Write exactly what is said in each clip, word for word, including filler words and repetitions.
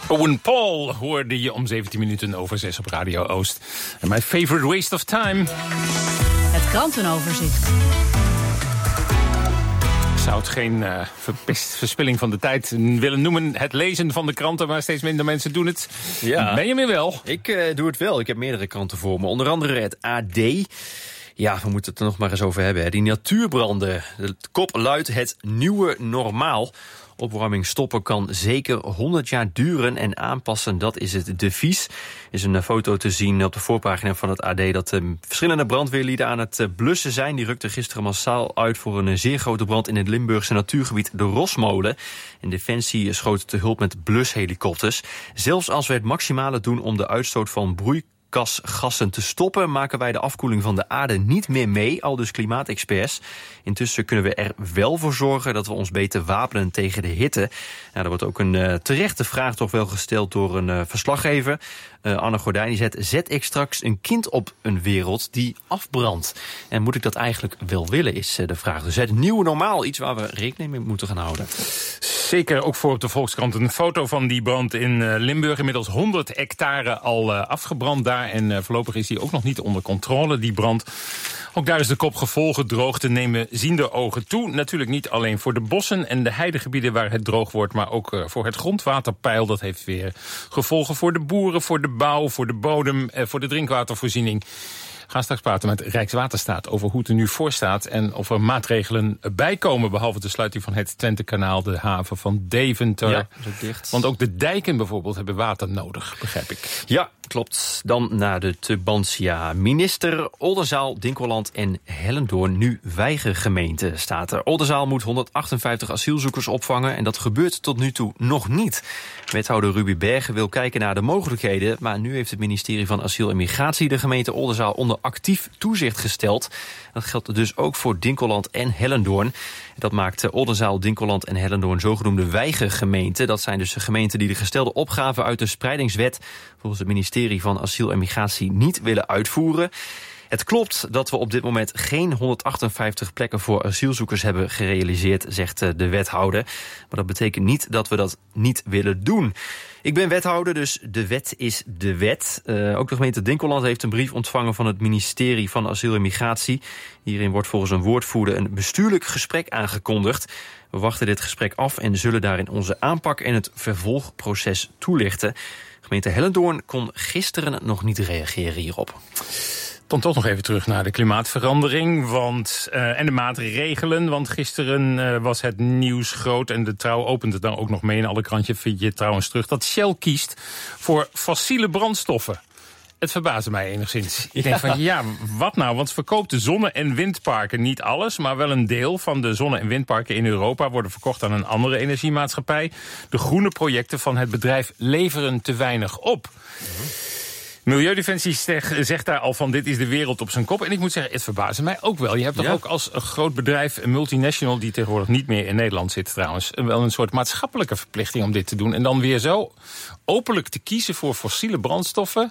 Owen Paul hoorde je om zeventien minuten over zes op Radio Oost. En my favorite waste of time. Het krantenoverzicht. Ik zou het geen uh, verpest verspilling van de tijd willen noemen. Het lezen van de kranten, maar steeds minder mensen doen het. Ja. Ben je meer wel? Ik uh, doe het wel. Ik heb meerdere kranten voor me. Onder andere het A D. Ja, we moeten het er nog maar eens over hebben. Hè. Die natuurbranden. De kop luidt het nieuwe normaal. Opwarming stoppen kan zeker honderd jaar duren en aanpassen, dat is het devies. Er is een foto te zien op de voorpagina van het A D dat uh, verschillende brandweerlieden aan het uh, blussen zijn. Die rukten gisteren massaal uit voor een uh, zeer grote brand in het Limburgse natuurgebied de Rosmolen. En Defensie schoot te hulp met blushelikopters. Zelfs als we het maximale doen om de uitstoot van broeikasgassen te stoppen, maken wij de afkoeling van de aarde niet meer mee, aldus klimaatexperts. Intussen kunnen we er wel voor zorgen dat we ons beter wapenen tegen de hitte. Nou, er wordt ook een uh, terechte vraag toch wel gesteld door een uh, verslaggever. Uh, Anne Gordijn die zet, zet ik straks een kind op een wereld die afbrandt? En moet ik dat eigenlijk wel willen, is uh, de vraag. Dus het nieuwe normaal, iets waar we rekening mee moeten gaan houden. Zeker ook voor op de Volkskrant een foto van die brand in uh, Limburg. Inmiddels honderd hectare al uh, afgebrand daar. En uh, voorlopig is die ook nog niet onder controle, die brand. Ook daar is de kop gevolgen. Droogte nemen ziende ogen toe. Natuurlijk niet alleen voor de bossen en de heidegebieden waar het droog wordt, maar ook uh, voor het grondwaterpeil. Dat heeft weer gevolgen voor de boeren, voor de bouw, voor de bodem, uh, voor de drinkwatervoorziening. We gaan straks praten met Rijkswaterstaat over hoe het er nu voor staat en of er maatregelen bijkomen, behalve de sluiting van het Twentekanaal, de haven van Deventer. Ja, dat is dicht. Want ook de dijken bijvoorbeeld hebben water nodig, begrijp ik. Ja, klopt. Dan naar de Tubantia. Minister Oldenzaal, Dinkeland en Hellendoorn nu weigergemeente, staat er. Oldenzaal moet honderdachtenvijftig asielzoekers opvangen en dat gebeurt tot nu toe nog niet. Wethouder Ruby Bergen wil kijken naar de mogelijkheden, maar nu heeft het ministerie van Asiel en Migratie de gemeente Oldenzaal onder actief toezicht gesteld. Dat geldt dus ook voor Dinkeland en Hellendoorn. Dat maakt Oldenzaal, Dinkeland en Hellendoorn zogenoemde weigergemeenten. Dat zijn dus de gemeenten die de gestelde opgaven uit de spreidingswet volgens het ministerie van Asiel en Migratie niet willen uitvoeren. Het klopt dat we op dit moment geen honderdachtenvijftig plekken voor asielzoekers hebben gerealiseerd, zegt de wethouder. Maar dat betekent niet dat we dat niet willen doen. Ik ben wethouder, dus de wet is de wet. Uh, ook de gemeente Dinkeland heeft een brief ontvangen van het ministerie van Asiel en Migratie. Hierin wordt volgens een woordvoerder een bestuurlijk gesprek aangekondigd. We wachten dit gesprek af en zullen daarin onze aanpak en het vervolgproces toelichten. Gemeente Hellendoorn kon gisteren nog niet reageren hierop. Dan toch nog even terug naar de klimaatverandering want, uh, en de maatregelen. Want gisteren uh, was het nieuws groot en de Trouw opent het dan ook nog mee. In alle krantjes vind je trouwens terug dat Shell kiest voor fossiele brandstoffen. Het verbaasde mij enigszins. Ik denk van ja, wat nou? Want verkoopt de zonne- en windparken niet alles, maar wel een deel van de zonne- en windparken in Europa worden verkocht aan een andere energiemaatschappij. De groene projecten van het bedrijf leveren te weinig op. Milieudefensie zegt daar al van dit is de wereld op zijn kop. En ik moet zeggen, het verbaasde mij ook wel. Je hebt toch ja. ook als een groot bedrijf, een multinational die tegenwoordig niet meer in Nederland zit trouwens, wel een soort maatschappelijke verplichting om dit te doen. En dan weer zo openlijk te kiezen voor fossiele brandstoffen.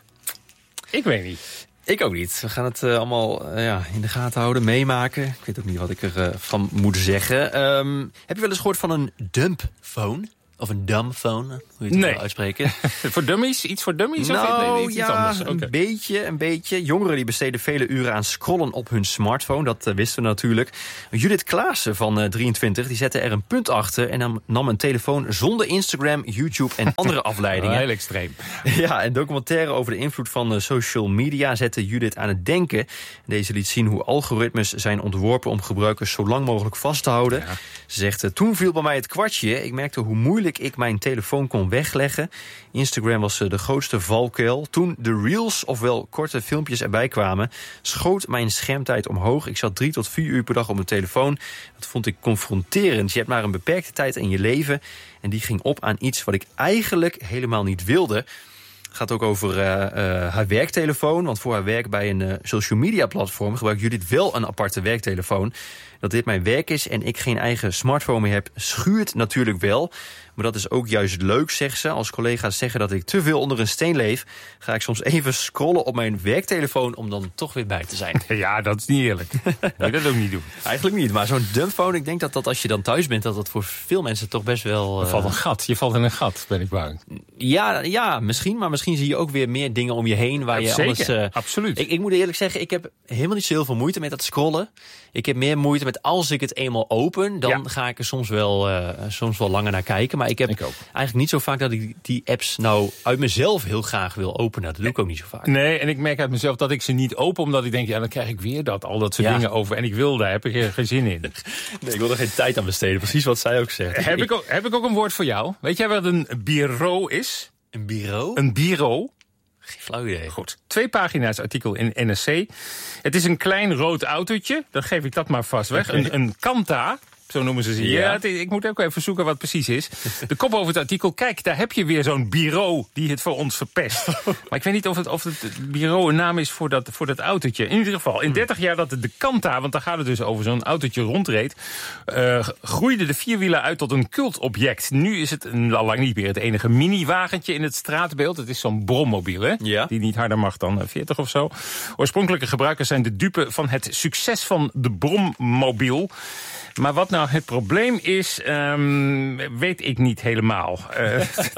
Ik weet niet. Ik ook niet. We gaan het uh, allemaal uh, ja, in de gaten houden, meemaken. Ik weet ook niet wat ik ervan uh, van moet zeggen. Um, heb je wel eens gehoord van een dumpphone? Of een dumbphone, hoe je het nee. wil uitspreken. Voor dummies? Iets voor dummies? Nou, of iets ja, anders? een Okay. beetje, een beetje. Jongeren die besteden vele uren aan scrollen op hun smartphone. Dat uh, wisten we natuurlijk. Judith Klaassen van uh, drieëntwintig, die zette er een punt achter en nam, nam een telefoon zonder Instagram, YouTube en andere afleidingen. Heel extreem. Ja, een documentaire over de invloed van uh, social media zette Judith aan het denken. Deze liet zien hoe algoritmes zijn ontworpen om gebruikers zo lang mogelijk vast te houden. Ja. Ze zegt, uh, toen viel bij mij het kwartje. Ik merkte hoe moeilijk ik mijn telefoon kon wegleggen. Instagram was uh, de grootste valkuil. Toen de reels, ofwel korte filmpjes erbij kwamen, schoot mijn schermtijd omhoog. Ik zat drie tot vier uur per dag op mijn telefoon. Dat vond ik confronterend. Je hebt maar een beperkte tijd in je leven en die ging op aan iets wat ik eigenlijk helemaal niet wilde. Het gaat ook over uh, uh, haar werktelefoon. Want voor haar werk bij een uh, social media platform gebruikt Judith wel een aparte werktelefoon. Dat dit mijn werk is en ik geen eigen smartphone meer heb, schuurt natuurlijk wel. Maar dat is ook juist leuk, zegt ze. Als collega's zeggen dat ik te veel onder een steen leef, ga ik soms even scrollen op mijn werktelefoon om dan toch weer bij te zijn. Ja, dat is niet eerlijk. Moet je dat ook niet doen. Eigenlijk niet, maar zo'n dumbphone, ik denk dat dat als je dan thuis bent, dat dat voor veel mensen toch best wel... Er valt een gat. Je valt in een gat, ben ik bang. Ja, ja, misschien. Maar misschien zie je ook weer meer dingen om je heen waar Ja, je zeker, alles... Uh, absoluut. Ik, ik moet eerlijk zeggen, ik heb helemaal niet zo heel veel moeite met dat scrollen. Ik heb meer moeite met als ik het eenmaal open, dan ja. ga ik er soms wel, uh, soms wel langer naar kijken. Maar ik heb ik eigenlijk niet zo vaak dat ik die apps nou uit mezelf heel graag wil openen. Dat doe ik ook niet zo vaak. Nee, en ik merk uit mezelf dat ik ze niet open, omdat ik denk, ja, dan krijg ik weer dat, al dat soort ja. dingen over. En ik wil, daar heb ik er geen zin in. Nee, ik wil er geen tijd aan besteden. Precies wat zij ook zegt. Heb ik, ook, heb ik ook een woord voor jou? Weet jij wat een bureau is? Een bureau? Een bureau. Geen flauw idee. Goed, twee pagina's artikel in N S C. Het is een klein rood autootje, dan geef ik dat maar vast weg. Okay. Een, een Kanta, zo noemen ze ze. Ja. Ja, het, ik moet ook even zoeken wat het precies is. De kop over het artikel, kijk, daar heb je weer zo'n bureau die het voor ons verpest. Maar ik weet niet of het, of het bureau een naam is voor dat, voor dat autootje. In ieder geval, in dertig jaar dat de Kanta, want daar gaat het dus over, zo'n autootje rondreed, uh, groeide de vierwielen uit tot een cultobject. Nu is het een, al lang niet meer het enige mini-wagentje in het straatbeeld. Het is zo'n brommobiel, hè? Ja. Die niet harder mag dan veertig of zo. Oorspronkelijke gebruikers zijn de dupe van het succes van de brommobiel. Maar wat nou het probleem is, um, weet ik niet helemaal. Uh,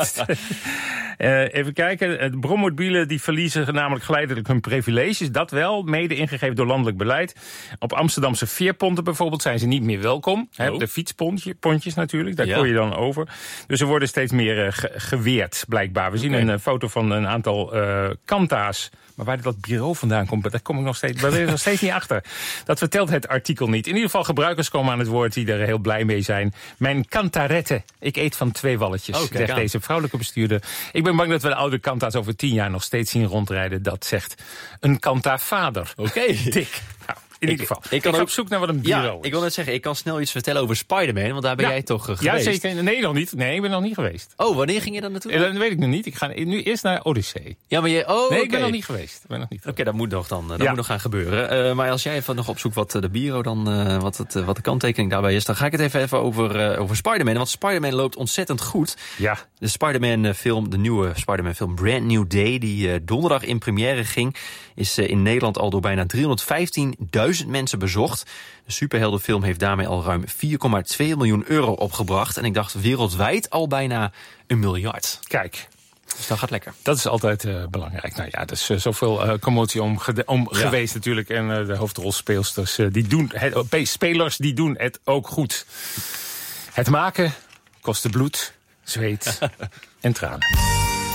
uh, even kijken, de brommobielen die verliezen namelijk geleidelijk hun privileges. Dat wel, mede ingegeven door landelijk beleid. Op Amsterdamse veerponten bijvoorbeeld zijn ze niet meer welkom. Oh. Hè, de fietspontjes natuurlijk, daar ja. kon je dan over. Dus er worden steeds meer uh, ge- geweerd, blijkbaar. We zien okay. een uh, foto van een aantal uh, Kanta's. Maar waar dat bureau vandaan komt, daar kom ik nog steeds, daar ben ik nog steeds niet achter. Dat vertelt het artikel niet. In ieder geval, gebruikers komen aan het woord die er heel blij mee zijn. Mijn Kantarette. Ik eet van twee walletjes, oh, zegt aan. Deze vrouwelijke bestuurder. Ik ben bang dat we de oude Kanta's over tien jaar nog steeds zien rondrijden. Dat zegt een Kanta-vader. Oké. Okay. Dik. Nou, in ieder geval. Ik, ik, ik ga ook op zoek naar wat een bureau ja, is. Ik wil net zeggen, ik kan snel iets vertellen over Spider-Man, want daar ben ja, jij toch uh, geweest? Ja, zeker. Nee, nog niet. Nee, ik ben nog niet geweest. Oh, wanneer ging je dan naartoe? Dat weet ik nog niet. Ik ga nu eerst naar Odyssee. Ja, maar je... Oh, nee, okay. ik ben nog niet geweest. Oké, okay, dat moet nog dan. Dat ja. moet nog gaan gebeuren. Uh, maar als jij even nog opzoekt wat de bureau dan, uh, wat, het, uh, wat de kanttekening daarbij is, dan ga ik het even, even over, uh, over Spider-Man. Want Spider-Man loopt ontzettend goed. Ja. De Spider-Man film, de nieuwe Spider-Man film Brand New Day, die uh, donderdag in première ging, is uh, in Nederland al door bijna driehonderdvijftienduizend mensen bezocht. De superheldenfilm heeft daarmee al ruim vier komma twee miljoen euro opgebracht. En ik dacht wereldwijd al bijna een miljard. Kijk. Dus dat gaat lekker. Dat is altijd uh, belangrijk. Nou ja, er is uh, zoveel uh, commotie om, gede- om ja. geweest natuurlijk. En uh, de hoofdrolspeelsters, uh, die doen het, spelers die doen het ook goed. Het maken kostte bloed, zweet en tranen.